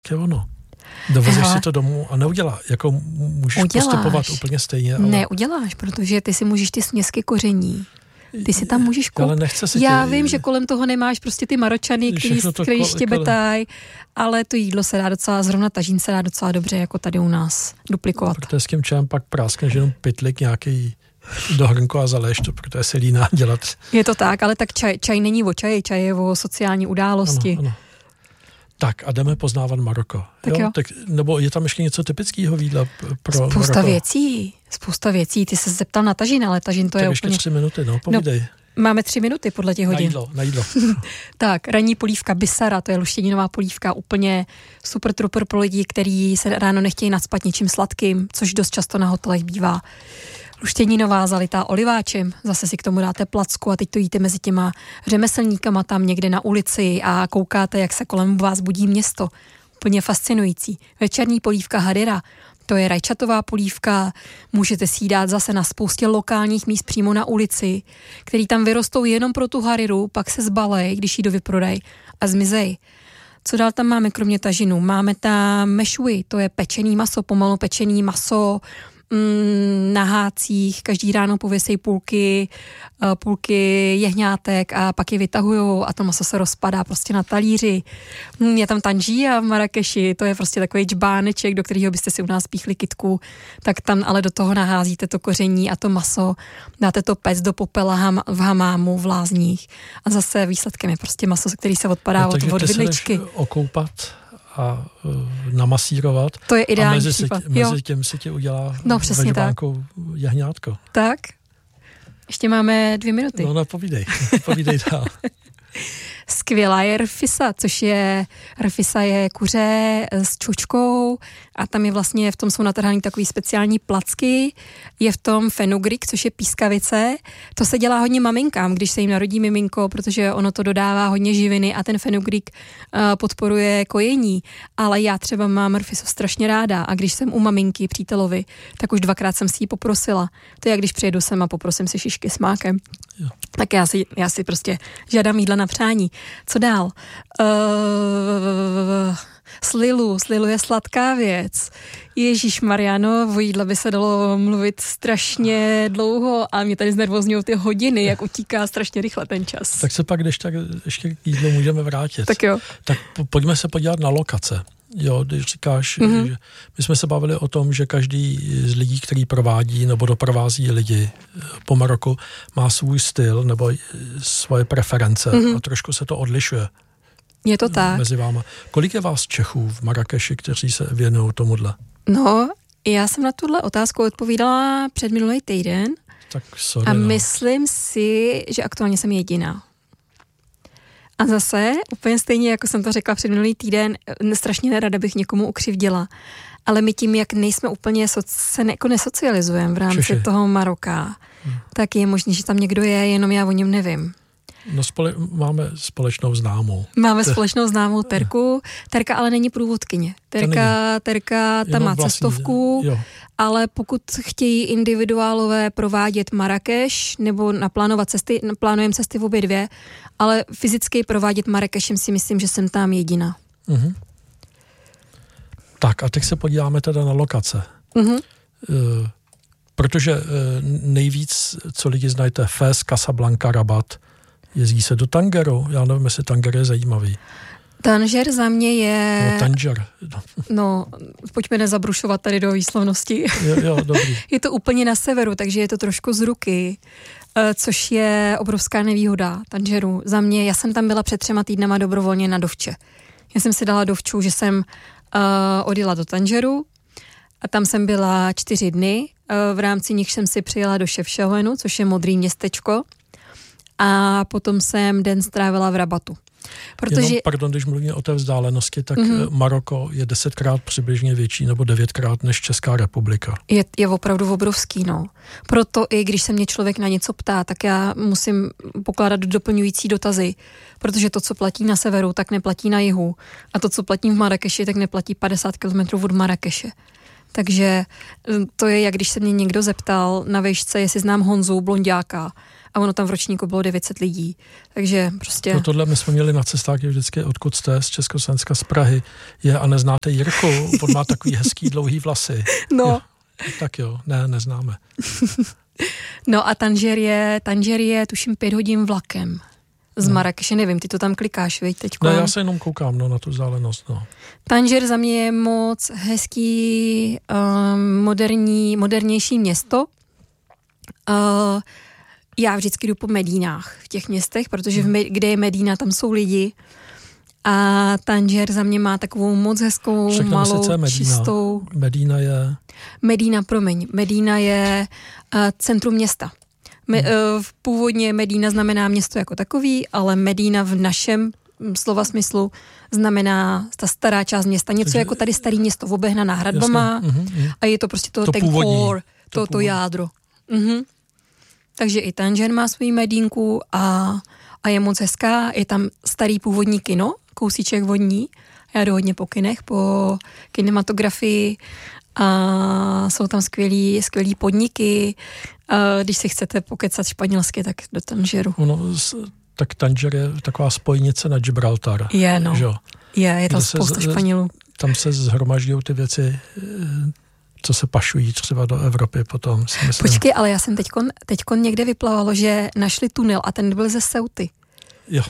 Je ono. Dovezeš si to domů a neudělá. Jako můžeš postupovat úplně stejně. Ale... Ne, uděláš, protože ty si můžeš ty směsky koření. Ty si tam můžeš koupit. Ale nechce si Já vím, že kolem toho nemáš prostě ty Maročany, který štěbetají, ale to jídlo se dá docela, zrovna tažín se dá docela dobře, jako tady u nás, duplikovat. Protože s tím čajem pak práskneš jenom pytlik nějaký do hrnku a zaléš to, protože se líná dělat. Je to tak, ale tak čaj není o čaji, čaj je o sociální události. Ano. Tak a jdeme poznávat Maroko. Tak jo. Tak, nebo je tam ještě něco typického jídla pro Spousta Maroko? Spousta věcí. Ty se zeptal na tažin, ale tažin to tak je ještě úplně... 3 minuty, povídej. Máme 3 minuty podle těch hodin. Na jídlo. Tak, ranní polívka Bisara, to je luštěninová polívka, úplně super trooper pro lidi, kteří se ráno nechtějí nacpat něčím sladkým, což dost často na hotelech bývá. Luštěninová zalitá oliváčem, zase si k tomu dáte placku a teď to jíte mezi těma řemeslníkama tam někde na ulici a koukáte, jak se kolem vás budí město. Úplně fascinující. Večerní polívka Hadira, to je rajčatová polívka, můžete si ji dát zase na spoustě lokálních míst přímo na ulici, který tam vyrostou jenom pro tu hariru, pak se zbalej, když ji dovyprodají a zmizej. Co dál tam máme kromě tažinu? Máme tam mešuji, to je pečený maso, pomalu pečený maso, na hácích, každý ráno pověsejí půlky jehňátek a pak je vytahujou a to maso se rozpadá prostě na talíři. Je tam tanžíja v Marrakeši, to je prostě takový džbáneček, do kterého byste si u nás píchli kytku, tak tam ale do toho naházíte to koření a to maso, dáte to pec do popela v hamámu, v lázních a zase výsledkem je prostě maso, který se odpadá od vidličky. Takže okoupat a namasírovat. To je ideální případ. Mezi tím si tě udělá přesně ve žbánku jahňátko. Tak. Ještě máme 2 minuty. No, povídej dál. Skvělá je rfisa, což je, rfisa je kuře s čočkou a tam je vlastně, v tom jsou natrhaný takový speciální placky, je v tom fenugreek, což je pískavice, to se dělá hodně maminkám, když se jim narodí miminko, protože ono to dodává hodně živiny a ten fenugreek podporuje kojení, ale já třeba mám rfisu strašně ráda a když jsem u maminky přítelovi, tak už 2krát jsem si ji poprosila. To je jak když přijedu sem a poprosím si šišky s mákem. Jo. Tak já si prostě žádám jídla na přání. Co dál? Slilu je sladká věc. Ježišmarjano, o jídle by se dalo mluvit strašně dlouho a mě tady znervozňují ty hodiny, jak utíká strašně rychle ten čas. Tak se pak, když tak ještě k jídlu můžeme vrátit. Tak jo. Tak pojďme se podívat na lokace. Jo, když říkáš, že my jsme se bavili o tom, že každý z lidí, který provádí nebo doprovází lidi po Maroku, má svůj styl nebo svoje preference a trošku se to odlišuje. Je to tak. Mezi váma. Kolik je vás Čechů v Marrakeši, kteří se věnují tomuhle? No, já jsem na tuhle otázku odpovídala před minulý týden tak sorry, a myslím si, že aktuálně jsem jediná. A zase, úplně stejně, jako jsem to řekla před minulý týden, strašně nerada bych někomu ukřivdila. Ale my tím, jak nejsme úplně, se nesocializujeme v rámci toho Maroka, tak je možné, že tam někdo je, jenom já o něm nevím. No máme společnou známou. Máme společnou známou Terku. Terka ale není průvodkyně. Terka tam má cestovku, ale pokud chtějí individuálové provádět Marrakeš nebo naplánovat cesty, plánujeme cesty v obě dvě, ale fyzicky provádět Marrakešem si myslím, že jsem tam jediná. Uh-huh. Tak a teď se podíváme teda na lokace. Uh-huh. Protože nejvíc, co lidi znají, to je Fez, Casablanca, Rabat. Jezdí se do Tangeru. Já nevím, jestli Tanger je zajímavý. Tanger za mě je... No, Tanger. No, pojďme nezabrušovat tady do výslovnosti. Jo, dobrý. Je to úplně na severu, takže je to trošku z ruky, což je obrovská nevýhoda Tangeru. Za mě, já jsem tam byla před 3 týdnama dobrovolně na dovče. Já jsem si dala dovču, že jsem odjela do Tangeru a tam jsem byla 4 dny. V rámci nich jsem si přijela do Chefchaouenu, což je modrý městečko. A potom jsem den strávila v Rabatu. Jenom, pardon, když mluvíme o té vzdálenosti, tak Maroko je 10krát přibližně větší nebo 9krát než Česká republika. Je opravdu obrovský, no. Proto i když se mě člověk na něco ptá, tak já musím pokládat doplňující dotazy, protože to, co platí na severu, tak neplatí na jihu. A to, co platí v Marrakeši, tak neplatí 50 kilometrů od Marrakeše. Takže to je, jak když se mě někdo zeptal na vejšce, jestli znám Honzu Blonďáka. a ono tam v ročníku bylo 900 lidí. Takže prostě... No tohle my jsme měli na cestách vždycky, odkud jste, z Československa, z Prahy. A neznáte Jirku? On má takový hezký dlouhý vlasy. No. Jo. Tak jo, neznáme. No a Tangier je tuším 5 hodin vlakem z Marrakeše, nevím, ty to tam klikáš, viď, teďko? Ne, já se jenom koukám, na tu vzdálenost, no. Tangier za mě je moc hezký, modernější město. Já vždycky jdu po Medínách v těch městech, protože kde je Medína, tam jsou lidi. A Tangier za mě má takovou moc hezkou, malou, čistou... Medína je centrum města. Původně Medína znamená město jako takový, ale Medína v našem slova smyslu znamená ta stará část města. Něco jako tady starý město obehnaná hradbama a je to prostě ten core, to jádro. Takže i Tangier má svou Medínku a je moc hezká. Je tam starý původní kino, kousíček vodní. Já jdu hodně po kinech, po kinematografii a jsou tam skvělý podniky. Když si chcete pokecat španělsky, tak do Tangieru. Tak Tangier je taková spojnice na Gibraltar. Je, no. Je tam spousta Španělů. Tam se zhromažďují ty věci, co se pašují třeba do Evropy potom. Počkej, ale já jsem teďkon někde vyplavalo, že našli tunel a ten byl ze Ceuty. Jo.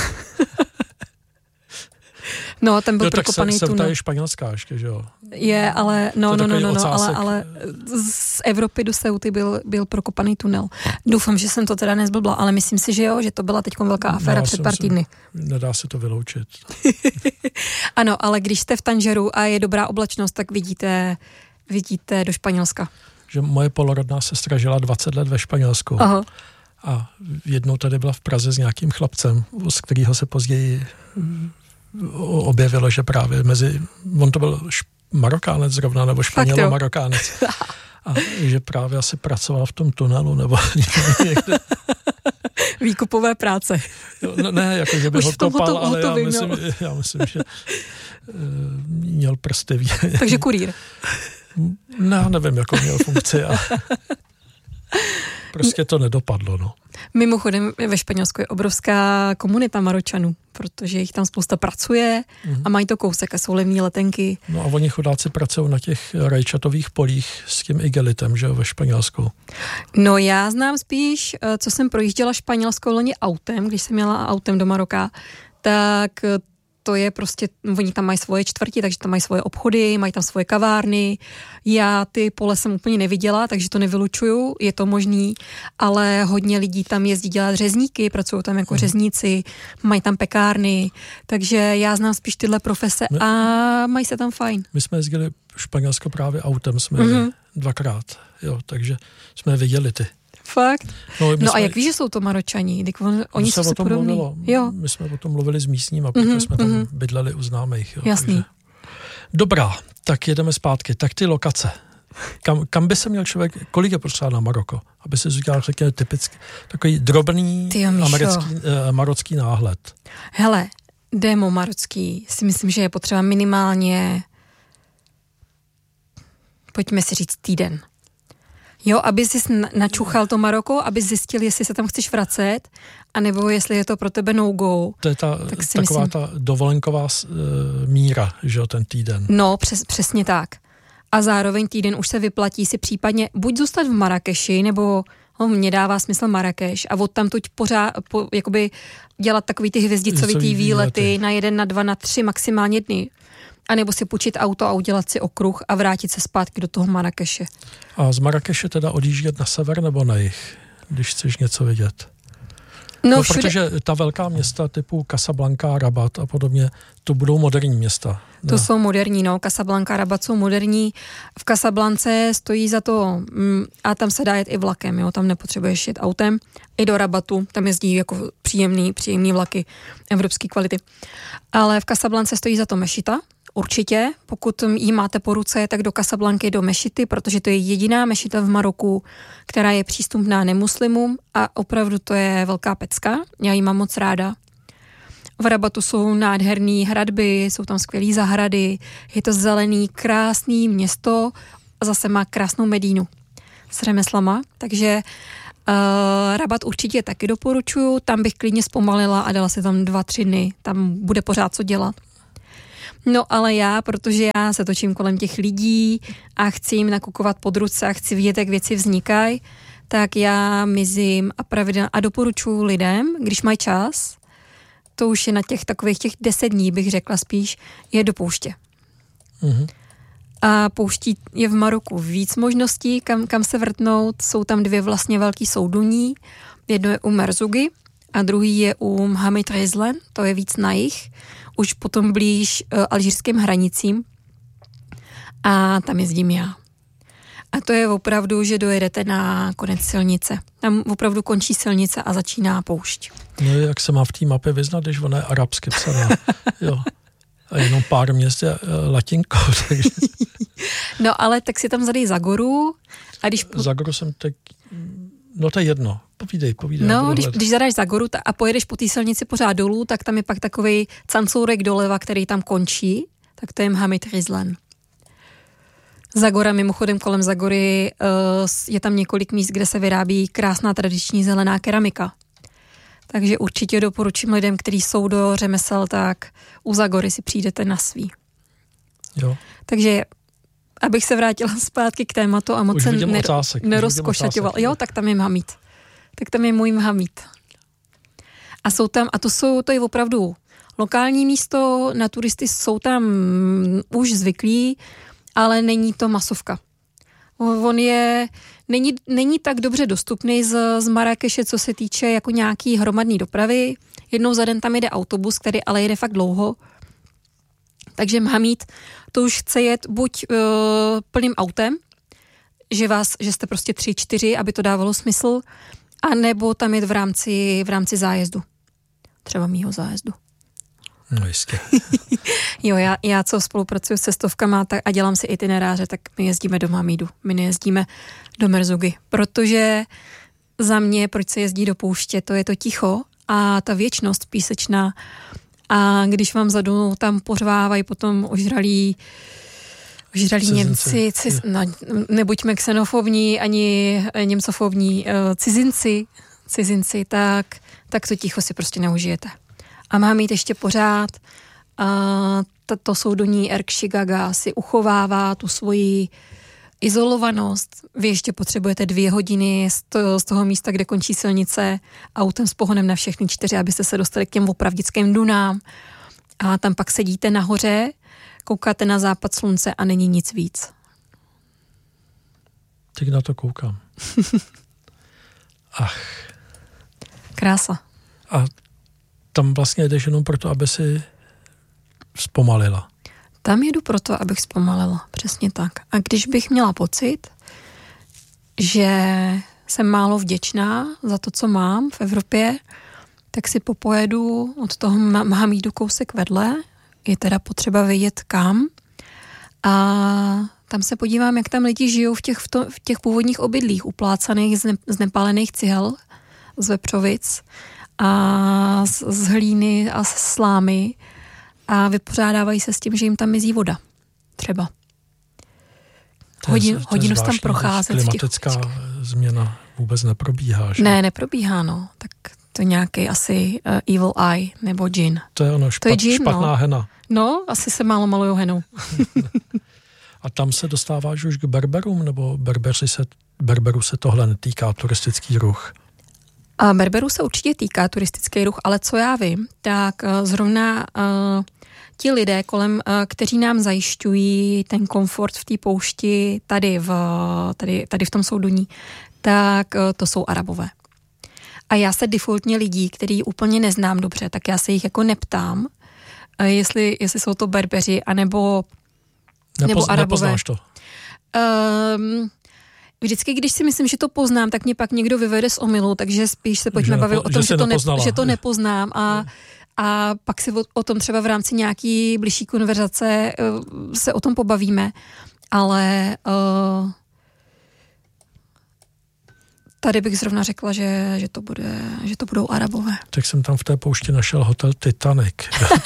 No, ten byl prokopaný tunel. Ceuta je španělská ještě, že jo? Je, ale ale z Evropy do Ceuty byl prokopaný tunel. Doufám, že jsem to teda nezblbla, ale myslím si, že jo, že to byla teďkon velká aféra před pár týdny. Nedá se to vyloučit. Ano, ale když jste v Tangieru a je dobrá oblačnost, tak vidíte do Španělska. Že moje polorodná sestra žila 20 let ve Španělsku. Aha. A jednou tady byla v Praze s nějakým chlapcem, z kterého se později objevilo, že právě on to byl Marokánec zrovna, nebo Španělo-Marokánec. A že právě asi pracoval v tom tunelu, nebo někde. Výkupové práce. Ne, jako že by ho kopal, ale já myslím, že měl prsty. Takže kurýr. Ne, nevím, jakou měl funkci. Prostě to nedopadlo, no. Mimochodem ve Španělsku je obrovská komunita Maročanů, protože jich tam spousta pracuje a mají to kousek a jsou levní letenky. No a oni chudáci pracují na těch rajčatových polích s tím igelitem, že jo, ve Španělsku. No já znám spíš, co jsem projížděla Španělsko loni autem, když jsem jela autem do Maroka, tak to je prostě, oni tam mají svoje čtvrti, takže tam mají svoje obchody, mají tam svoje kavárny. Já ty pole jsem úplně neviděla, takže to nevylučuju, je to možný, ale hodně lidí tam jezdí dělat řezníky, pracují tam jako řezníci, mají tam pekárny, takže já znám spíš tyhle profese a mají se tam fajn. My jsme jezdili Španělsko právě autem, jsme jeli 2krát, jo, takže jsme viděli ty. Fakt? A jak víš, že jsou to Maročani? Oni jsou si podobní. Jo. My jsme o tom mluvili s místním a protože jsme tam bydleli u známých. Jo, jasný. Takže. Dobrá, tak jedeme zpátky. Tak ty lokace. Kam by se měl člověk, kolik je potřeba na Maroko? Aby se udělal řekněme typický, takový drobný marocký náhled. Hele, démo marocký si myslím, že je potřeba minimálně, pojďme si říct, týden. Jo, aby jsi načuchal to Maroko, aby zjistil, jestli se tam chceš vracet, anebo jestli je to pro tebe no-go. To je taková ta dovolenková míra, že jo, ten týden. No, přesně tak. A zároveň týden už se vyplatí si případně buď zůstat v Marrakeši, nebo mně dává smysl Marrakeš a odtamtud jakoby dělat takový ty hvězdicovitý výlety na 1, na 2, na 3 maximálně dny. A nebo si půjčit auto a udělat si okruh a vrátit se zpátky do toho Marrakeše. A z Marrakeše teda odjíždět na sever nebo na jih, když chceš něco vidět? No protože ta velká města typu Casablanca, Rabat a podobně, to budou moderní města. To jsou moderní, no. Casablanca, Rabat jsou moderní. V Casablance stojí za to, a tam se dá jet i vlakem, jo, tam nepotřebuješ jet autem. I do Rabatu, tam jezdí jako příjemný vlaky evropské kvality. Ale v Casablance stojí za to mešita, určitě. Pokud jí máte po ruce, tak do Casablanky, do mešity, protože to je jediná mešita v Maroku, která je přístupná nemuslimům a opravdu to je velká pecka. Já ji mám moc ráda. V Rabatu jsou nádherný hradby, jsou tam skvělý zahrady, je to zelený, krásný město a zase má krásnou Medínu s řemeslama, takže Rabat určitě taky doporučuju, tam bych klidně zpomalila a dala si tam 2-3 dny, tam bude pořád co dělat. No ale protože já se točím kolem těch lidí a chci jim nakukovat pod ruce a chci vidět, jak věci vznikají, tak já mizím a doporučuji lidem, když mají čas, to už je na těch 10 dní, bych řekla spíš, je do pouště. Mhm. A pouští je v Maroku víc možností, kam se vrtnout. Jsou tam 2 vlastně velký souduní. Jedno je u Merzougy a druhý je u Mohamed Rizlen, to je víc na jih, už potom blíž alžírským hranicím. A tam jezdím já. A to je opravdu, že dojedete na konec silnice. Tam opravdu končí silnice a začíná poušť. No jak se má v té mapě vyznat, když ona je arabsky psaná. Jo. A jenom pár měst je latinkou. Takže... No ale tak si tam zadej Zagoru. A když... Zagoru jsem teď... No to je jedno. Povídej. No, když zadáš Zagoru a pojedeš po té silnici pořád dolů, tak tam je pak takovej cancourek doleva, který tam končí. Tak to je Mohamed Rizlen. Zagora, mimochodem kolem Zagory je tam několik míst, kde se vyrábí krásná tradiční zelená keramika. Takže určitě doporučím lidem, kteří jsou do řemesel, tak u Zagory si přijdete na svý. Jo. Takže, abych se vrátila zpátky k tématu a moc se nerozkošaťoval. Jo, tak tam je Mohamed. Tak tam je můj Mohamed. A jsou tam, to je opravdu lokální místo, na turisty jsou tam už zvyklí, ale není to masovka. On není tak dobře dostupný z Marrakeše, co se týče jako nějaký hromadný dopravy. Jednou za den tam jede autobus, který ale jede fakt dlouho. Takže Mohamed to už chce jet buď plným autem, že jste prostě 3-4, aby to dávalo smysl, a nebo tam jet v rámci zájezdu. Třeba mýho zájezdu. No jistě. Jo, já co spolupracuju s cestovkama a dělám si itineráře, tak my jezdíme do Mohamedu, my nejezdíme do Merzougy, protože za mě, proč se jezdí do pouště, to je to ticho a ta věčnost písečná, a když vám zadu tam pořvávají potom ožralí Němci, nebuďme xenofobní ani němcofobní, cizinci, tak to ticho si prostě neužijete. A má mít ještě pořád, to soudoní Erkšigaga si uchovává tu svoji izolovanost. Vy ještě potřebujete 2 hodiny z toho místa, kde končí silnice, autem s pohonem na všechny 4, abyste se dostali k těm opravdickým dunám. A tam pak sedíte nahoře, koukáte na západ slunce a není nic víc. Teď na to koukám. Ach. Krása. A tam vlastně jdeš jenom proto, aby si zpomalila. Tam jedu proto, abych zpomalila. Přesně tak. A když bych měla pocit, že jsem málo vděčná za to, co mám v Evropě, tak si popojedu od toho Mohamedu kousek vedle. Je teda potřeba vědět kam. A tam se podívám, jak tam lidi žijou v těch původních obydlích, uplácaných z nepálených cihel, z vepřovic a z hlíny a z slámy, a vypořádávají se s tím, že jim tam mizí voda. Třeba. Hodinu tam procházet. Klimatická změna vůbec neprobíhá. Že? Ne, neprobíhá, no. Tak to nějaký asi evil eye nebo džin. To je ono, špatná hena. No, asi se málo malujou henou. A tam se dostáváš už k Berberům, nebo Berberu se tohle netýká, turistický ruch? A Berberu se určitě týká turistický ruch, ale co já vím, tak zrovna ti lidé kolem, kteří nám zajišťují ten komfort v té poušti tady v tom soudoní, tak to jsou Arabové. A já se defaultně lidí, který úplně neznám dobře, tak já se jich jako neptám, jestli jsou to Berbeři, nebo Arabové. Nepoznáš to? Vždycky, když si myslím, že to poznám, tak mě pak někdo vyvede z omylu, takže spíš se pojďme bavit o tom, že to nepoznám, a pak si o tom třeba v rámci nějaký bližší konverzace se o tom pobavíme, ale tady bych zrovna řekla, že to budou Arabové. Tak jsem tam v té poušti našel hotel Titanic.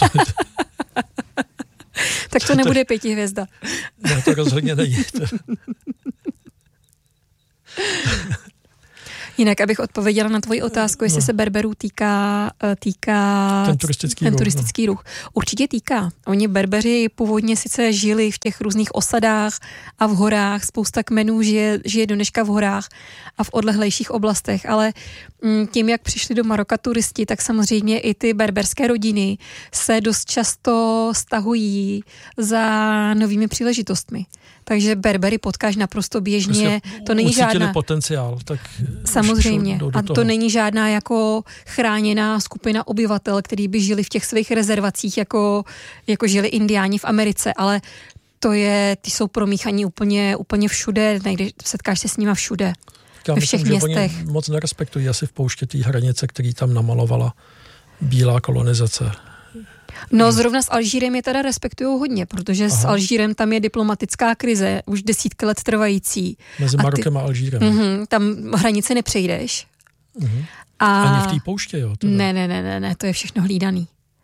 Tak to nebude 5 hvězda. Ne, to rozhodně není. Jinak, abych odpověděla na tvoji otázku, jestli se Berberů týká ten turistický ruch. Určitě týká. Oni Berbeři původně sice žili v těch různých osadách a v horách, spousta kmenů žije do dneška v horách a v odlehlejších oblastech, ale tím, jak přišli do Maroka turisti, tak samozřejmě i ty berberské rodiny se dost často stahují za novými příležitostmi. Takže Berbery potkáš naprosto běžně, to není žádná... potenciál, tak samozřejmě. A to není žádná jako chráněná skupina obyvatel, který by žili v těch svých rezervacích, jako žili indiáni v Americe, ale ty jsou promíchaní úplně všude, setkáš se s nima všude. Ve všech městech. Oni moc nerespektují asi v pouště té hranice, který tam namalovala bílá kolonizace. No zrovna s Alžírem je teda respektujou hodně, protože s Alžírem tam je diplomatická krize, už desítky let trvající. Mezi Marokem a Alžírem. Tam hranice nepřejdeš. Ani v té pouště, jo? Teda. Ne, to je všechno hlídaný.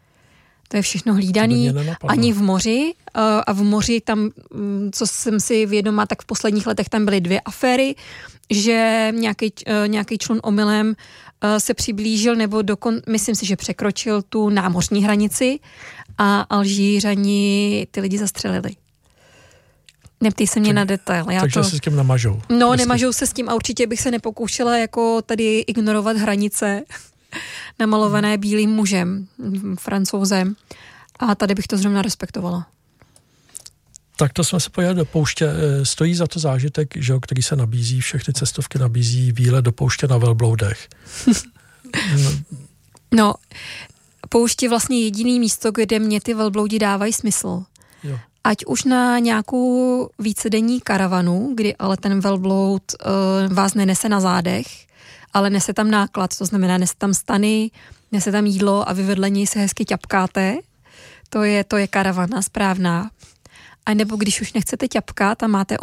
Ani v moři. A v moři tam, co jsem si vědomá, tak v posledních letech tam byly 2 aféry, že nějaký člun omylem se přiblížil, nebo myslím si, že překročil tu námořní hranici a Alžířani ty lidi zastřelili. Neptej se mě na detail. Takže se s tím namažou. No, nemažou se s tím a určitě bych se nepokoušela jako tady ignorovat hranice namalované bílým mužem, Francouzem. A tady bych to zrovna respektovala. Tak to jsme se pojeli do pouště. Stojí za to zážitek, že, který se nabízí, všechny cestovky nabízí výlet do pouště na velbloudech. No, poušť je vlastně jediný místo, kde mě ty velbloudi dávají smysl. Jo. Ať už na nějakou vícedenní karavanu, kdy ale ten velbloud vás nenese na zádech, ale nese tam náklad, to znamená nese tam stany, nese tam jídlo a vy vedle něj se hezky ťapkáte. To je karavana správná. A nebo když už nechcete ťapkat a máte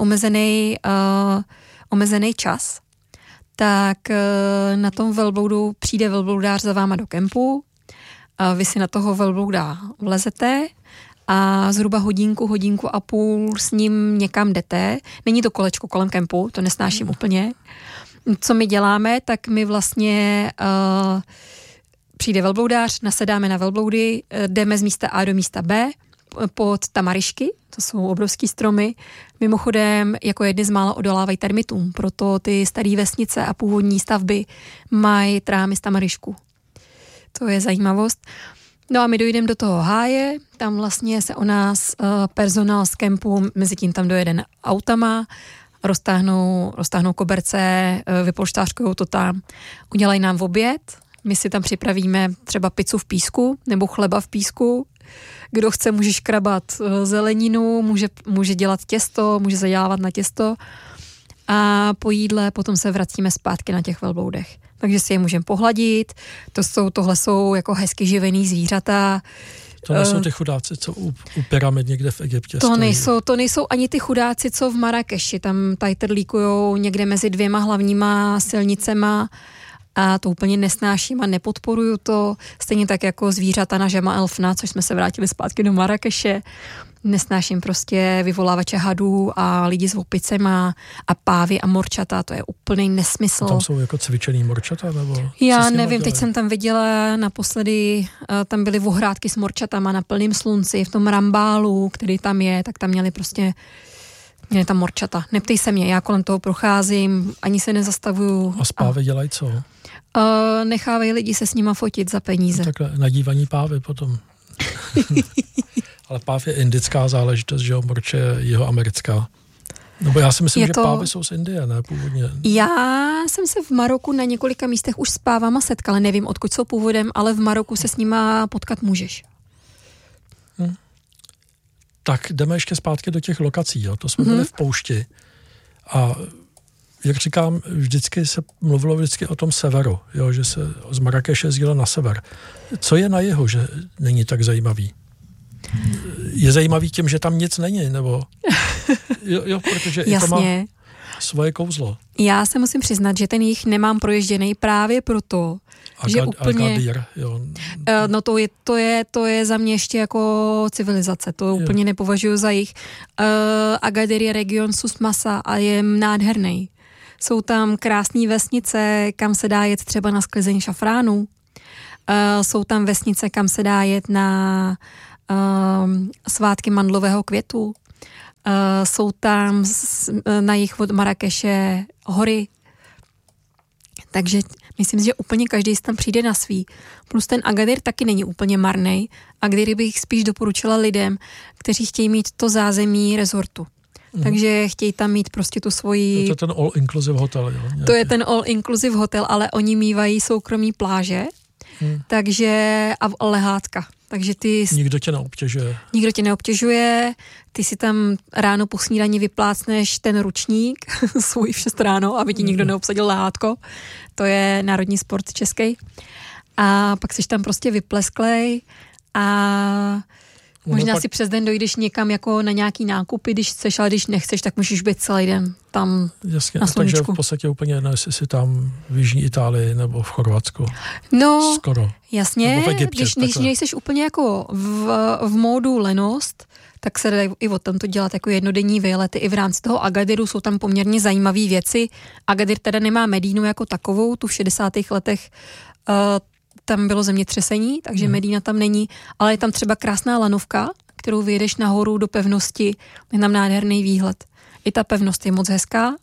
omezený čas, tak na tom velbloudu přijde velbloudář za váma do kempu, vy si na toho velblouda vlezete a zhruba hodinku a půl s ním někam jdete. Není to kolečko kolem kempu, to nesnáším úplně. Co my děláme, tak my vlastně přijde velbloudář, nasedáme na velbloudy, jdeme z místa A do místa B pod tamarišky, to jsou obrovský stromy. Mimochodem, jako jedny z mála odolávají termitům, proto ty staré vesnice a původní stavby mají trámy z tamarišku. To je zajímavost. No a my dojdeme do toho háje, tam vlastně se o nás personál z kempu, mezi tím tam dojede autama, roztáhnou koberce, vypolštářkujou to tam, udělají nám oběd, my si tam připravíme třeba pizzu v písku nebo chleba v písku. Kdo chce, může škrabat zeleninu, může dělat těsto, může zadělávat na těsto a po jídle potom se vracíme zpátky na těch velbloudech. Takže si je můžeme pohladit, tohle jsou jako hezky živený zvířata. To nejsou ty chudáci, co u pyramid někde v Egyptě To nejsou ani ty chudáci, co v Marrakeši, tam tajtrlíkujou někde mezi 2 hlavníma silnicema a to úplně nesnáším a nepodporuju to. Stejně tak jako zvířata na Žema Elfna, což jsme se vrátili zpátky do Marrakeše. Nesnáším prostě vyvolávače hadů a lidi s opicema a pávy a morčata, to je úplný nesmysl. A tam jsou jako cvičený morčata? Nebo já nevím, teď jsem tam viděla naposledy, tam byly vohrádky s morčatama na plném slunci, v tom Rambálu, který tam je, tak tam měli tam morčata. Neptej se mě, já kolem toho procházím, ani se nezastavuju. A z pávy dělají co? Nechávají lidi se s nima fotit za peníze. No takhle, nadívaní pávy potom. Ale páv je indická záležitost, že jo, morče je jihoamerická. Nebo já si myslím, že pávy jsou z Indie, ne původně. Já jsem se v Maroku na několika místech už s pávama setkala, nevím, odkud jsou původem, ale v Maroku se s nima potkat můžeš. Tak jdeme ještě zpátky do těch lokací, jo. To jsme byli v poušti. A jak říkám, vždycky se mluvilo o tom severu, jo, že se z Marrakeše jezdilo na sever. Co je na jihu, že není tak zajímavý? Je zajímavý tím, že tam nic není, nebo... Jo, protože i to má svoje kouzlo. Já se musím přiznat, že ten jich nemám proježděný právě proto, že úplně... Agadir, jo. No to je za mě ještě jako civilizace, to úplně nepovažuji za jich. Agadir je region Sus Masa a je nádherný. Jsou tam krásné vesnice, kam se dá jet třeba na sklizeň šafránu. Jsou tam vesnice, kam se dá jet na svátky mandlového květu. Jsou tam na jih od Marrakeše hory. Takže myslím, že úplně každý si tam přijde na svý. Plus ten Agadir taky není úplně marnej. Agadir bych spíš doporučila lidem, kteří chtějí mít to zázemí rezortu. Takže chtějí tam mít prostě tu svoji... To je ten all-inclusive hotel, jo? Nějaký. To je ten all-inclusive hotel, ale oni mívají soukromí pláže, takže a lehátka. Takže ty... Nikdo tě neobtěžuje. Nikdo tě neobtěžuje, ty si tam ráno po snídani vyplácneš ten ručník svůj v 6 ráno, aby ti nikdo neobsadil lehátko. To je národní sport český. A pak jsi tam prostě vyplesklej a možná si přes den dojdeš někam jako na nějaký nákupy, když chceš, ale když nechceš, tak můžeš být celý den tam. Jasně, na sluníčku. Takže v podstatě úplně jedno, jestli jsi tam v Jižní Itálii nebo v Chorvatsku. No, skoro. Jasně, nebo v Egyptě, když nejseš úplně jako v módu lenost, tak se dají i od tamto dělat jako jednodenní výlety. I v rámci toho Agadiru jsou tam poměrně zajímavé věci. Agadir teda nemá Medínu jako takovou, tu v 60. letech tam bylo zemětřesení, takže Medína tam není, ale je tam třeba krásná lanovka, kterou vyjedeš nahoru do pevnosti, je tam nádherný výhled. I ta pevnost je moc hezká.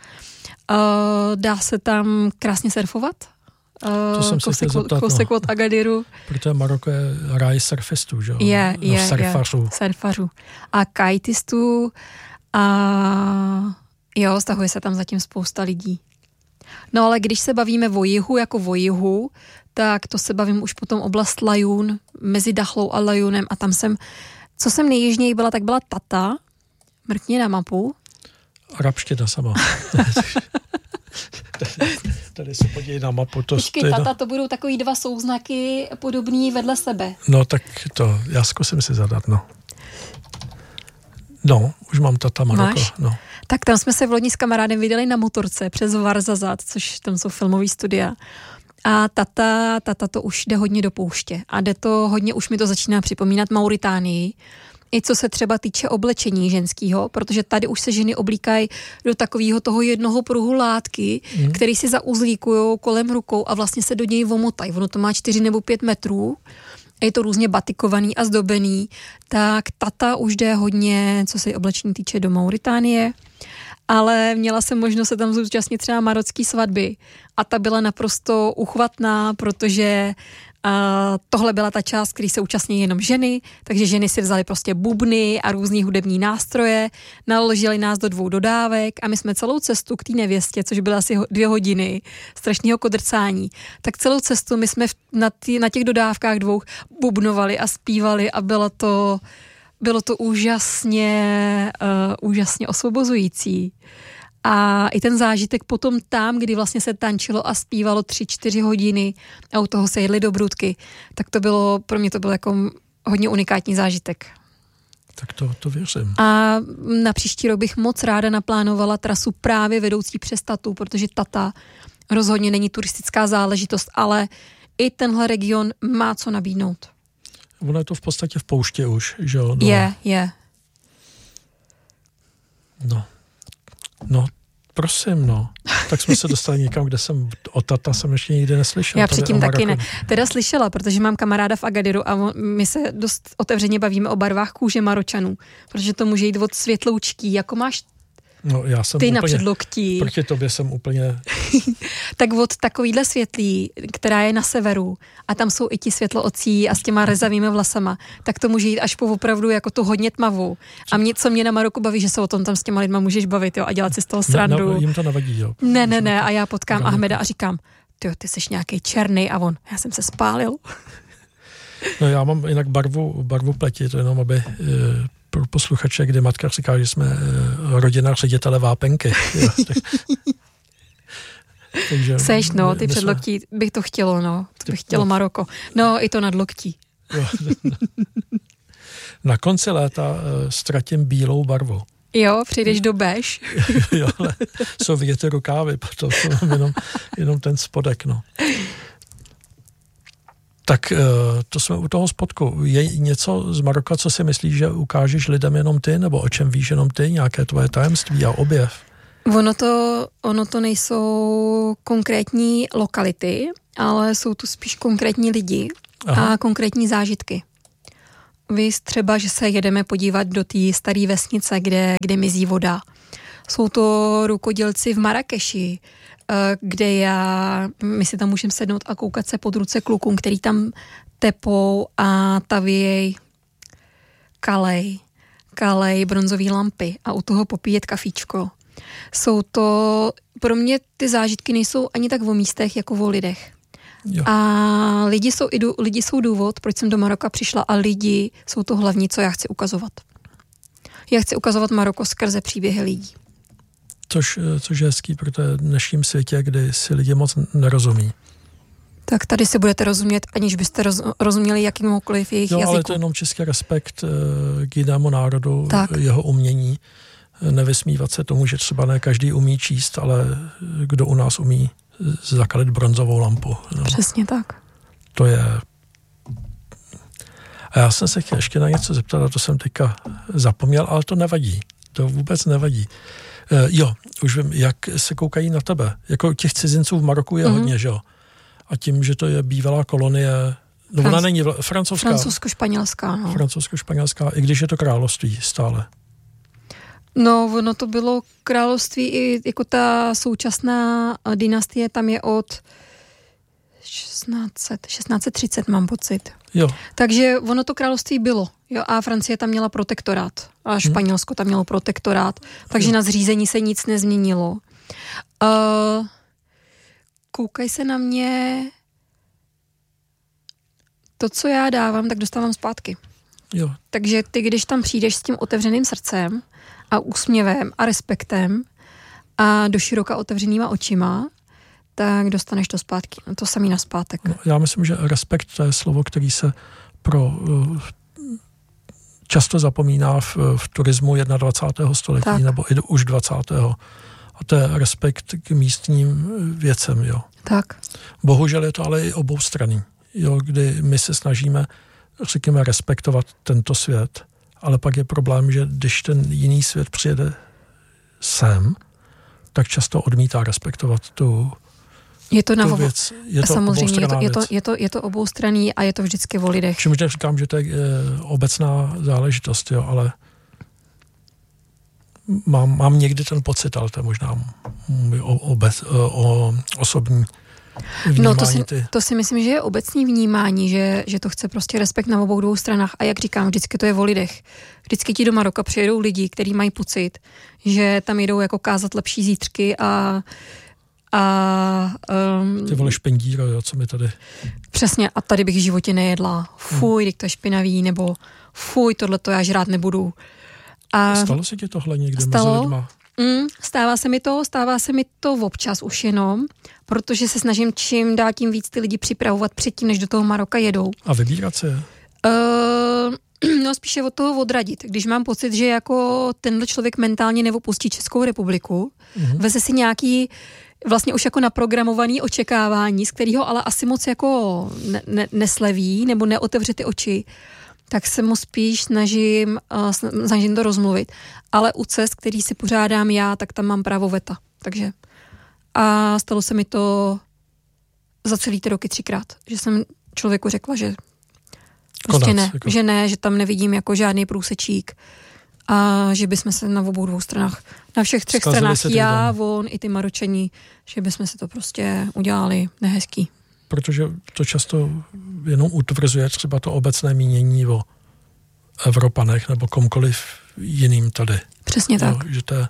Dá se tam krásně surfovat. To jsem si kousek od Agadiru. Protože Maroko je ráj surfistů, že jo? Je, surfařů. A kajtistů a jo, stahuje se tam zatím spousta lidí. No ale když se bavíme o jihu jako o jihu, tak to se bavím už potom oblast Lajun, mezi Dachlou a Lajunem a tam co jsem nejjižněji byla, tak byla Tata, mrkni na mapu. Arabština sama. Tady se podívej na mapu. Tata, to budou takový 2 souznaky podobný vedle sebe. No tak to, já zkusím si zadat, no. No, už mám Tata Maroko. No. Tak tam jsme se v loni s kamarádem viděli na motorce přes Varzazat, což tam jsou filmový studia. A Tata to už jde hodně do pouště. A jde to hodně, už mi to začíná připomínat Mauritánii. I co se třeba týče oblečení ženského, protože tady už se ženy oblíkají do takového toho jednoho pruhu látky, který si zauzlíkujou kolem rukou a vlastně se do něj omotají. Ono to má 4 nebo 5 metrů. Je to různě batikovaný a zdobený. Tak Tata už jde hodně, co se oblečení týče, do Mauritánie. Ale měla jsem možnost se tam zúčastnit třeba marocké svatby a ta byla naprosto uchvatná, protože tohle byla ta část, který se účastní jenom ženy, takže ženy si vzaly prostě bubny a různý hudební nástroje, naložili nás do 2 dodávek a my jsme celou cestu k té nevěstě, což byla asi 2 hodiny strašného kodrcání, tak celou cestu my jsme na těch dodávkách 2 bubnovali a zpívali a bylo to úžasně osvobozující. A i ten zážitek potom tam, kdy vlastně se tančilo a zpívalo 3-4 hodiny a u toho se jedli dobrůdky, tak pro mě to bylo jako hodně unikátní zážitek. Tak to věřím. A na příští rok bych moc ráda naplánovala trasu právě vedoucí přes Tatu, protože Tata rozhodně není turistická záležitost, ale i tenhle region má co nabídnout. Ono je to v podstatě v pouště už, že jo? No. Je. No, prosím, no. Tak jsme se dostali někam, kde o Tata jsem ještě nikdy neslyšel. Já předtím taky ne. Teda slyšela, protože mám kamaráda v Agadiru a my se dost otevřeně bavíme o barvách kůže Maročanů, protože to může jít od světloučký, jako máš já jsem ty úplně, na předloktí. Proti tobě jsem úplně... Tak od takovýhle světlí, která je na severu a tam jsou i ti světloocí a s těma rezavými vlasama, tak to může jít až po opravdu jako tu hodně tmavou. A co mě na Maroku baví, že se o tom tam s těma lidma můžeš bavit, jo, a dělat si z toho srandu. Jim to nevadí, jo. Ne, a já potkám Ahmeda a říkám, ty jsi nějaký černý a já jsem se spálil. No já mám jinak barvu pleti, to jenom aby... pro posluchače, kde matka říká, že jsme rodina ředitele vápenky. Jo, takže seš, ty předloktí, bych to chtělo, to bych chtělo Maroko. No, i to nadloktí. Na konci léta ztratím bílou barvu. Jo, přijdeš do bež. Jo, ale jsou vidět rukávy, potom jenom ten spodek, no. Tak to jsme u toho spodku. Je něco z Maroka, co si myslíš, že ukážeš lidem jenom ty, nebo o čem víš jenom ty, nějaké tvoje tajemství a objev? Ono to nejsou konkrétní lokality, ale jsou tu spíš konkrétní lidi a konkrétní zážitky. Víš třeba, že se jedeme podívat do té staré vesnice, kde mizí voda. Jsou to rukodělci v Marrakeši, kde my si tam můžeme sednout a koukat se pod ruce klukům, který tam tepou a tavěj kalej, bronzové lampy a u toho popíjet kafíčko. Jsou to, pro mě ty zážitky nejsou ani tak o místech, jako o lidech. Jo. A lidi jsou důvod, proč jsem do Maroka přišla a lidi jsou to hlavní, co já chci ukazovat. Já chci ukazovat Maroko skrze příběhy lidí. Což je hezký pro té dnešním světě, kdy si lidi moc nerozumí. Tak tady si budete rozumět, aniž byste rozuměli jakýmkoliv jejich jazyku. Ale to je jenom český respekt k jinému národu, jeho umění. Nevysmívat se tomu, že třeba ne každý umí číst, ale kdo u nás umí zakalit bronzovou lampu. No. Přesně tak. To je... A já jsem se chtěl ještě na něco zeptat, a to jsem teďka zapomněl, ale to nevadí. To vůbec nevadí. Už vím, jak se koukají na tebe. Jako těch cizinců v Maroku je hodně, že jo? A tím, že to je bývalá kolonie, ona není francouzská. Francouzsko-španělská, no. Francouzsko-španělská, i když je to království stále. No, ono to bylo království i jako ta současná dynastie, tam je od 1630, mám pocit. Jo. Takže ono to království bylo. Jo, a Francie tam měla protektorát. A Španělsko tam mělo protektorát. Takže na zřízení se nic nezměnilo. Koukaj se na mě. To, co já dávám, tak dostávám zpátky. Jo. Takže ty, když tam přijdeš s tím otevřeným srdcem a úsměvem a respektem a do široka otevřenýma očima, tak dostaneš to zpátky. To samý nazpátek. No, já myslím, že respekt to je slovo, který se často zapomíná v turismu 21. století, tak. Nebo i už 20. A to je respekt k místním věcem, jo. Tak. Bohužel je to ale i oboustranný, jo, kdy my se snažíme, řekněme, respektovat tento svět, ale pak je problém, že když ten jiný svět přijede sem, tak často odmítá respektovat tu věc. Je to samozřejmě, je to oboustranný a je to vždycky o lidech. Všem říkám, že to je obecná záležitost, jo, ale mám někdy ten pocit, ale to je možná osobní vnímání. No to si myslím, že je obecný vnímání, že to chce prostě respekt na obou dvou stranách a jak říkám, vždycky to je o lidech. Vždycky ti do Maroka přijedou lidi, kteří mají pocit, že tam jdou jako kázat lepší zítřky ty vole špendíro, jo, co mi tady... Přesně, a tady bych v životě nejedla. Fuj, to je špinavý, nebo fuj, tohleto já žrát nebudu. Stalo se ti tohle někdy mezi lidma? Stává se mi to občas už jenom, protože se snažím čím dál tím víc ty lidi připravovat předtím, než do toho Maroka jedou. A vybírat se? No spíše od toho odradit. Když mám pocit, že jako tenhle člověk mentálně neopustí Českou republiku, veze si nějaký vlastně už jako naprogramovaný očekávání, z kterého ale asi moc jako nesleví nebo neotevře ty oči, tak se mu spíš snažím to rozmluvit. Ale u cest, který si pořádám já, tak tam mám právo veta. Takže. A stalo se mi to za celý ty roky 3krát. Že jsem člověku řekla, že prostě že tam nevidím jako žádný průsečík a že bychom se na obou dvou stranách, na všech 3 stranách, já, on i ty Maročani, že bychom se to prostě udělali nehezký. Protože to často jenom utvrzuje třeba to obecné mínění o Evropanech nebo komkoliv jiným tady. Přesně tak. Že to je...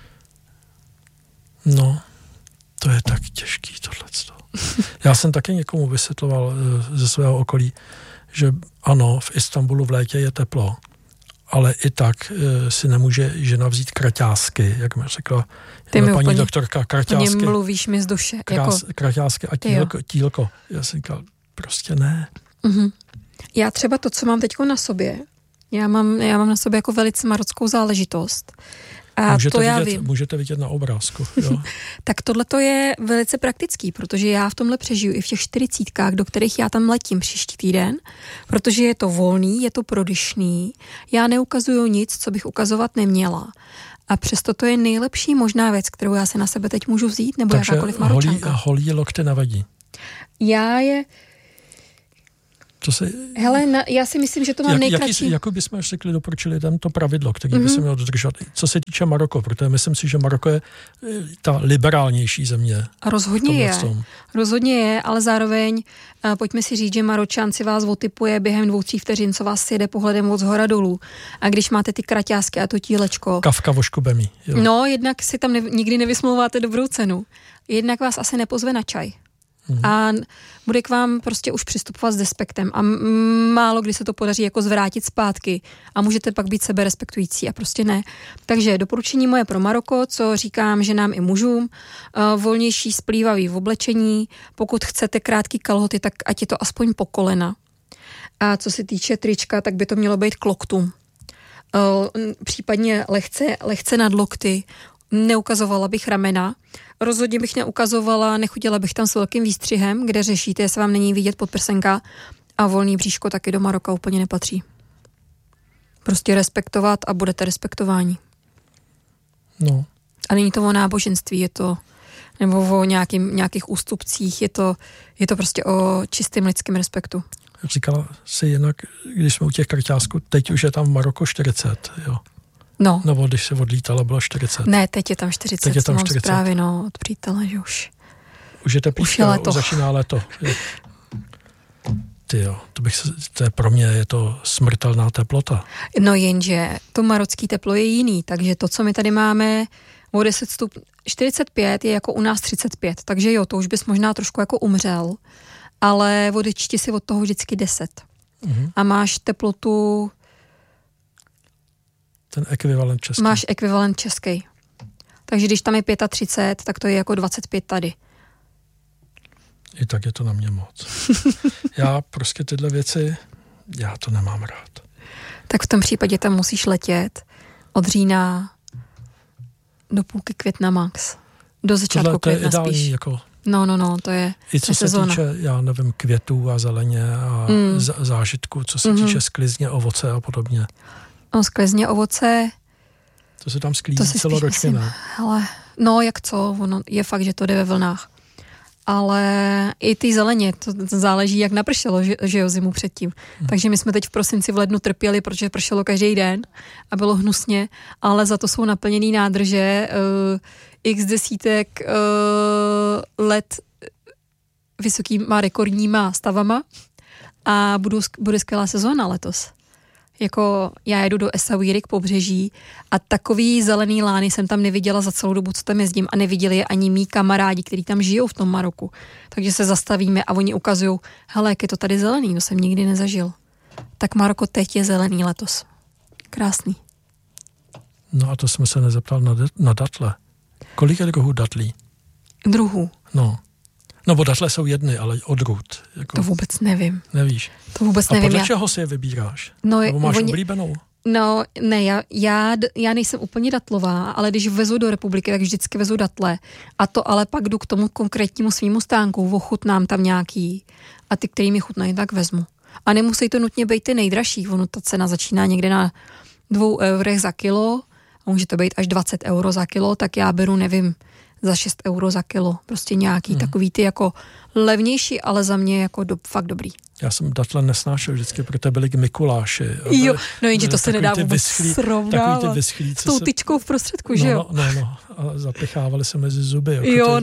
No, to je tak těžký tohleto. Já jsem taky někomu vysvětloval ze svého okolí, že ano, v Istanbulu v létě je teplo, ale i tak si nemůže žena vzít kraťásky, jak mi řekla paní doktorka, kraťásky. Mluvíš mi z duše. Kraťásky a tílko. Já jsem říkal, prostě ne. Já třeba to, co mám teďko na sobě, já mám na sobě jako velice marockou záležitost. A můžete vidět na obrázku. Jo? Tak tohle to je velice praktický, protože já v tomhle přežiju i v těch 40, do kterých já tam letím příští týden, protože je to volný, je to prodyšný, já neukazuju nic, co bych ukazovat neměla. A přesto to je nejlepší možná věc, kterou já si na sebe teď můžu vzít, nebo takže jakákoliv Maročanka. holí lokty nevadí. Hele, já si myslím, že to mám nejkratší. Jakou bychom řekli, doporučili tam to pravidlo, které by se mělo dodržovat. Co se týče Maroko, protože myslím si, že Maroko je ta liberálnější země. A rozhodně je, ale zároveň pojďme si říct, že Maročan si vás otypuje během 2-3 vteřin, co vás sjede pohledem od zhora dolů. A když máte ty kraťásky a to tílečko. Kavka voškubemí. No, jednak si tam nikdy nevysmlouváte dobrou cenu. Jednak vás asi nepozve na čaj. A bude k vám prostě už přistupovat s despektem a málo kdy se to podaří jako zvrátit zpátky a můžete pak být seberespektující a prostě ne. Takže doporučení moje pro Maroko, co říkám ženám i mužům, volnější splývavý v oblečení, pokud chcete krátký kalhoty, tak ať je to aspoň po kolena. A co se týče trička, tak by to mělo být k loktům. Případně lehce nad lokty. Neukazovala bych ramena, rozhodně bych nechodila bych tam s velkým výstřihem, kde řešíte, jestli vám není vidět podprsenka a volný bříško taky do Maroka úplně nepatří. Prostě respektovat a budete respektováni. No. A není to o náboženství, je to, nebo o nějakých ústupcích, je to prostě o čistým lidském respektu. Říkala si jinak, když jsme u těch kraťásků, teď už je tam v Maroku 40, jo. No. Nebo když se odlítala, bylo 40. Ne, teď je tam 40. Teď je tam 40. Zprávy, od přítele, že už. Už je teplýška, začíná léto. To je pro mě je to smrtelná teplota. No jenže to marocký teplo je jiný, takže to, co my tady máme o 10 stupňů, 45 je jako u nás 35, takže jo, to už bys možná trošku jako umřel, ale odečti si od toho vždycky 10. A máš teplotu. Ten ekvivalent český. Máš ekvivalent český. Takže když tam je 35, tak to je jako 25 tady. I tak je to na mě moc. Já prostě tyhle věci, já to nemám rád. Tak v tom případě tam musíš letět od října do půlky května max. Do začátku května spíš. To je ideální jako. No, to je i co se týče, já nevím, květů a zeleně a zážitků, co se týče sklizně, ovoce a podobně. No, sklizně, ovoce. To se tam sklízí celoročně, ne? Ale, jak co, ono je fakt, že to jde ve vlnách. Ale i ty zeleně, to záleží, jak napršelo, že jo, zimu předtím. Takže my jsme teď v prosinci v lednu trpěli, protože pršelo každý den a bylo hnusně, ale za to jsou naplněný nádrže, x desítek let vysokýma rekordníma stavama a bude skvělá sezóna letos. Jako já jedu do Essaouira k pobřeží a takový zelený lány jsem tam neviděla za celou dobu, co tam jezdím a neviděli je ani mý kamarádi, kteří tam žijou v tom Maroku. Takže se zastavíme a oni ukazují, hele, jak je to tady zelený, to jsem nikdy nezažil. Tak Maroko teď je zelený letos. Krásný. No a to jsme se nezeptal na datle. Kolik je druhů datlí? Druhů? No, bo datle jsou jedny, ale odrůd. Jako. To vůbec nevím. Nevíš? To vůbec nevím. A podle čeho si je vybíráš? Nebo máš oblíbenou? No, ne, já nejsem úplně datlová, ale když vezu do republiky, tak vždycky vezu datle. A to ale pak jdu k tomu konkrétnímu svýmu stánku, ochutnám tam nějaký a ty, který mi chutnají, tak vezmu. A nemusí to nutně být ty nejdražší, ono ta cena začíná někde na 2 eurech za kilo a může to být až 20 euro za kilo, tak já beru, nevím, za 6 euro za kilo. Prostě nějaký takový ty jako levnější, ale za mě jako fakt dobrý. Já jsem datle nesnášel vždycky, protože byly k Mikuláši. Jo, no jenže to se nedá vůbec srovnávat. S tou tyčkou v prostředku, že jo? No. A zapěchávali se mezi zuby.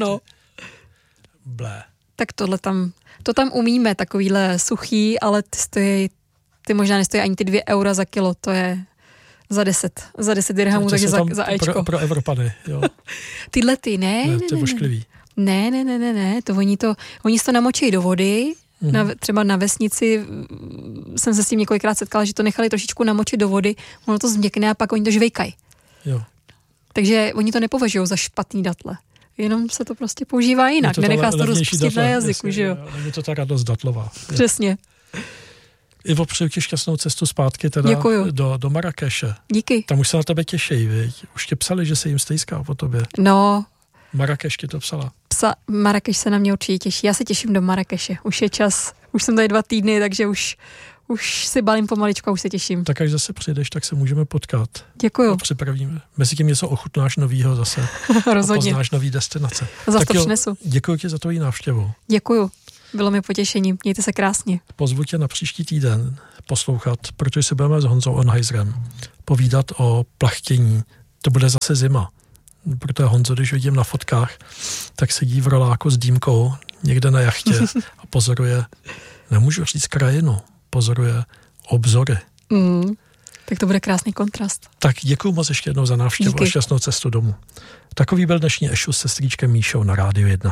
Blé. Tak to tam umíme, takovýhle suchý, ale ty možná nestojí ani ty 2 eura za kilo, to je za 10 dirhamů, takže za Ečko. Pro Evropany, jo. Tyhle ty, ne. To je vošklivý. Ne, to oni to namočí do vody, třeba na vesnici jsem se s tím několikrát setkala, že to nechali trošičku namočit do vody, ono to změkne a pak oni to žvejkají. Jo. Takže oni to nepovažují za špatný datle. Jenom se to prostě používá jinak. Nenechá se to rozpustit na jazyku, že jo. Je to ta radost datlová. Přesně. Ivo, přeju ti šťastnou cestu zpátky teda do Marrakeše. Díky. Tam už se na tebe těší, viď? Už tě psali, že se jim stejská po tobě. No. Marrakeš ti to psala. Marrakeš se na mě určitě těší. Já se těším do Marrakeše. Už je čas. Už jsem tady 2 týdny, takže už Už si balím pomaličku a už se těším. Tak až zase přijdeš, tak se můžeme potkat. Děkuju. A připravíme. Mezi tím něco ochutnáš novýho zase. Rozhodně. A poznáš nový destinace. Zase to přinesu. Děkuji ti za tvoji návštěvu. Děkuju. Bylo mi potěšením. Mějte se krásně. Pozvu tě na příští týden poslouchat, protože si budeme s Honzou Onheiserem povídat o plachtění. To bude zase zima. Protože Honzo, když vidím na fotkách, tak sedí v roláku s dýmkou někde na jachtě a pozoruje, nemůžu říct krajinu, pozoruje obzory. Tak to bude krásný kontrast. Tak děkuju moc ještě jednou za návštěvu. Díky. A šťastnou cestu domů. Takový byl dnešní Ešus se strýčkem Míšou na Rádiu 1.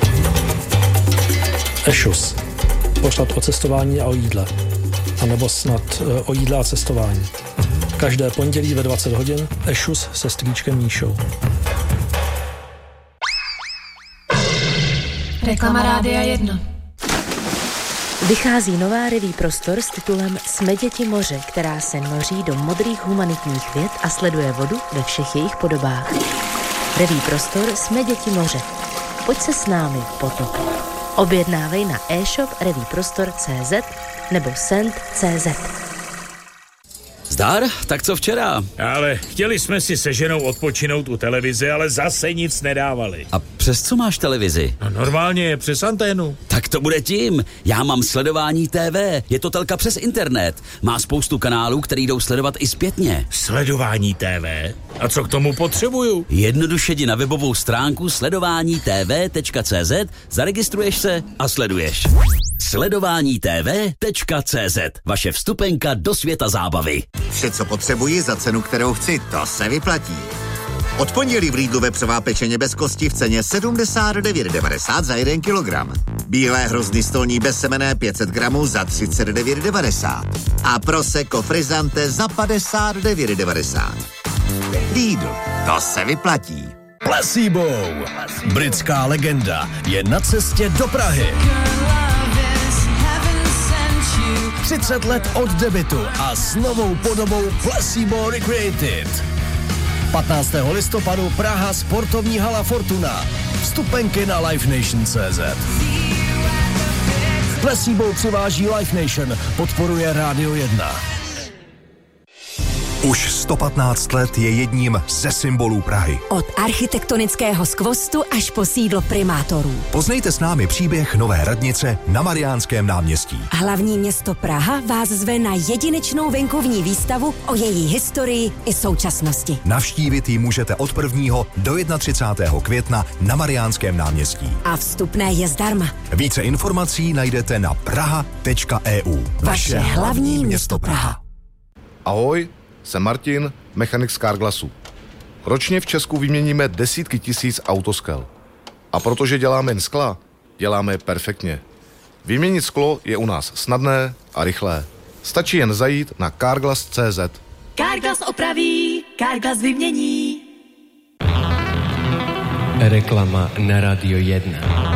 Ešus. Pořad o cestování a o jídle. A nebo snad o jídle a cestování. Každé pondělí ve 20 hodin Ešus se strýčkem Míšou. Reklama Rádia 1. Vychází nová revue Prostor s titulem Jsme děti moře, která se noří do modrých humanitních věd a sleduje vodu ve všech jejich podobách. Revue Prostor Jsme děti moře. Pojď se s námi potopit. Objednávej na e-shop revueprostor.cz nebo send.cz. Zdar? Tak co včera? Ale chtěli jsme si se ženou odpočinout u televize, ale zase nic nedávali. A přes co máš televizi? No normálně, přes anténu. Tak to bude tím. Já mám Sledování TV. Je to telka přes internet. Má spoustu kanálů, který jdou sledovat i zpětně. Sledování TV? A co k tomu potřebuju? Jednoduše jdi na webovou stránku sledovánitv.cz, zaregistruješ se a sleduješ. Sledovánitv.cz. Vaše vstupenka do světa zábavy. Vše, co potřebuji za cenu, kterou chci, to se vyplatí. Od pondělí v Lidlu vepřová pečeně bez kosti v ceně 79,90 za 1 kilogram. Bílé hrozny stolní bezsemenné 500 gramů za 39,90. A prosecco frizzante za 59,90. Lidl, to se vyplatí. Placebo. Britská legenda je na cestě do Prahy. 30 let od debutu a s novou podobou Placebo Recreated. 15. listopadu Praha, sportovní hala Fortuna. Vstupenky na LiveNation.cz. Placebo přiváží Live Nation, podporuje Rádio 1. Už 115 let je jedním ze symbolů Prahy. Od architektonického skvostu až po sídlo primátorů. Poznejte s námi příběh nové radnice na Mariánském náměstí. Hlavní město Praha vás zve na jedinečnou venkovní výstavu o její historii i současnosti. Navštívit ji můžete od 1. do 31. května na Mariánském náměstí. A vstupné je zdarma. Více informací najdete na praha.eu. Vaše hlavní město Praha. Ahoj, jsem Martin, mechanik z Carglassu. Ročně v Česku vyměníme desítky tisíc autoskel. A protože děláme jen skla, děláme je perfektně. Vyměnit sklo je u nás snadné a rychlé. Stačí jen zajít na Carglass.cz. Carglass opraví, Carglass vymění. Reklama na Rádio 1.